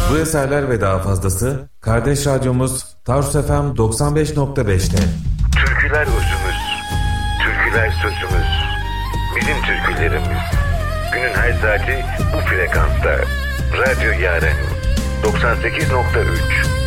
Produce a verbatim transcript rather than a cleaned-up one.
Bu eserler ve daha fazlası kardeş radyomuz Tarsus F M doksan beş nokta beş'te. Türküler özümüz, türküler sözümüz, bizim türkülerimiz. Günün her saati bu frekansta. Radyo Yaren doksan sekiz nokta üç.